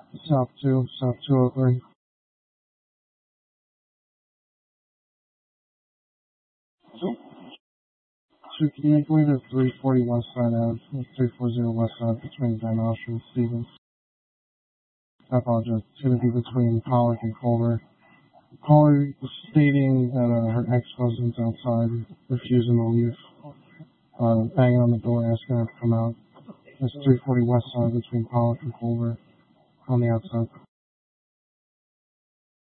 South 203. So can you make way to 340 West Side Ave, 340 West Side between Van Osh and Stevens? I apologize. It's going to be between Pollock and Culver. Caller was stating that her ex-husband's outside, refusing to leave, banging on the door, asking her to come out. It's 340 West Side between Pollock and Culver on the outside.